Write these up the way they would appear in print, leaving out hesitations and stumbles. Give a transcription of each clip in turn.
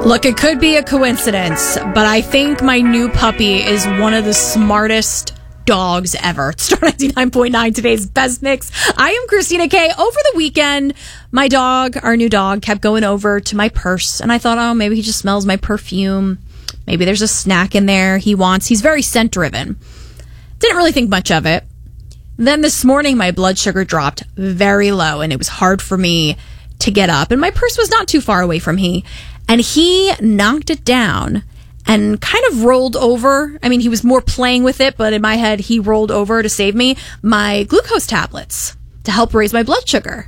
Look, it could be a coincidence, but I think my new puppy is one of the smartest dogs ever. Star 99.9, today's best mix. I am Christina K. Over the weekend, my dog, our new dog, kept going over to my purse, and I thought, oh, maybe he just smells my perfume. Maybe there's a snack in there he wants. He's very scent-driven. Didn't really think much of it. Then this morning, my blood sugar dropped very low, and it was hard for me to get up. And my purse was not too far away from me. And he knocked it down and kind of rolled over. I mean, he was more playing with it, but in my head, he rolled over to save me my glucose tablets to help raise my blood sugar.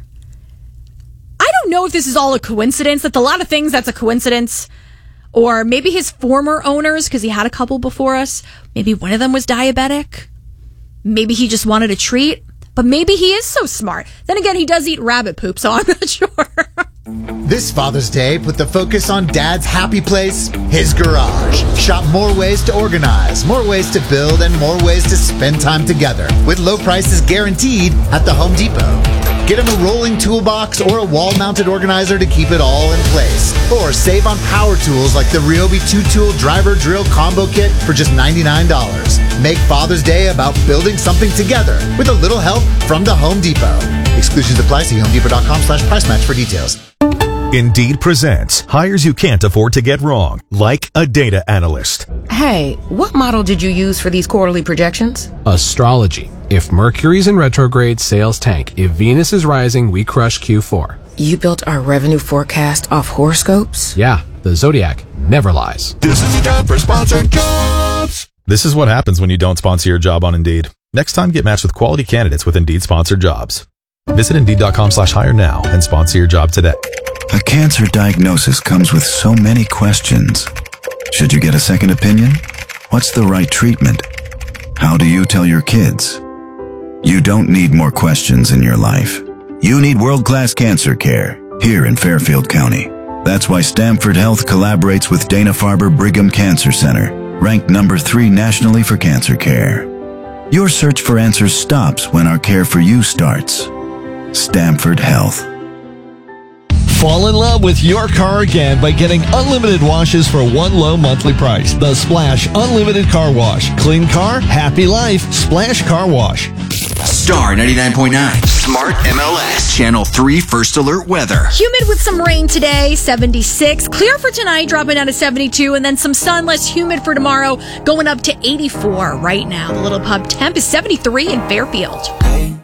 I don't know if this is all a coincidence. That's a lot of things that's a coincidence. Or maybe his former owners, because he had a couple before us, maybe one of them was diabetic. Maybe he just wanted a treat. But maybe he is so smart. Then again, he does eat rabbit poop, so I'm not sure. This Father's Day, put the focus on Dad's happy place, his garage. Shop more ways to organize, more ways to build, and more ways to spend time together. With low prices guaranteed at the Home Depot. Get him a rolling toolbox or a wall-mounted organizer to keep it all in place. Or save on power tools like the Ryobi 2-tool driver drill combo kit for just $99. Make Father's Day about building something together with a little help from the Home Depot. Exclusions apply. See homedepot.com/price match for details. Indeed presents hires you can't afford to get wrong, like a data analyst. Hey, what model did you use for these quarterly projections? Astrology. If Mercury's in retrograde, sales tank. If Venus is rising, we crush Q4. You built our revenue forecast off horoscopes? Yeah, the Zodiac never lies. This is the time for sponsored jobs. This is what happens when you don't sponsor your job on Indeed. Next time, get matched with quality candidates with Indeed sponsored jobs. Visit Indeed.com/hire now and sponsor your job today. A cancer diagnosis comes with so many questions. Should you get a second opinion? What's the right treatment? How do you tell your kids? You don't need more questions in your life. You need world-class cancer care here in Fairfield County. That's why Stamford Health collaborates with Dana-Farber Brigham Cancer Center, ranked number 3 nationally for cancer care. Your search for answers stops when our care for you starts. Stamford Health. Fall in love with your car again by getting unlimited washes for one low monthly price. The Splash Unlimited Car Wash. Clean car, happy life. Splash Car Wash. Star 99.9. Smart MLS. Channel 3 First Alert Weather. Humid with some rain today, 76. Clear for tonight, dropping down to 72. And then some sun, less humid for tomorrow, going up to 84 right now. The Little Pub temp is 73 in Fairfield.